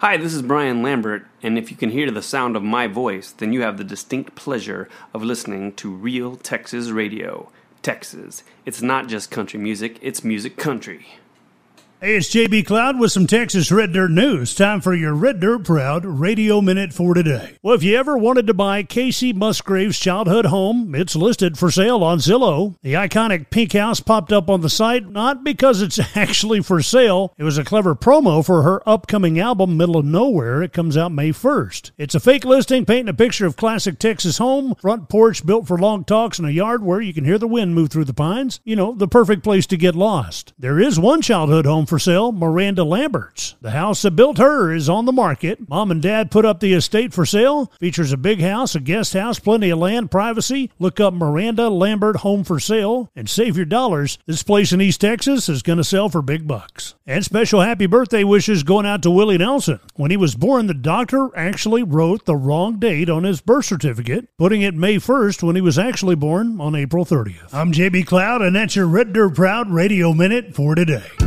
Hi, this is Brian Lambert, and if you can hear the sound of my voice, then you have the distinct pleasure of listening to Real Texas Radio. Texas. It's not just country music, it's music country. Hey, it's JB Cloud with some Texas Red Dirt news. Time for your Red Dirt Proud Radio Minute for today. Well, if you ever wanted to buy Casey Musgrave's childhood home, it's listed for sale on Zillow. The iconic pink house popped up on the site, not because it's actually for sale. It was a clever promo for her upcoming album, Middle of Nowhere. It comes out May 1st. It's a fake listing painting a picture of classic Texas home, front porch built for long talks in a yard where you can hear the wind move through the pines. You know, the perfect place to get lost. There is one childhood home for sale, Miranda Lambert's. The house that built her is on the market. Mom and Dad put up the estate for sale. Features a big house, a guest house, plenty of land, privacy. Look up Miranda Lambert Home for Sale and save your dollars. This place in East Texas is going to sell for big bucks. And special happy birthday wishes going out to Willie Nelson. When he was born, the doctor actually wrote the wrong date on his birth certificate, putting it May 1st when he was actually born on April 30th. I'm JB Cloud, and that's your Red Dirt Proud Radio Minute for today.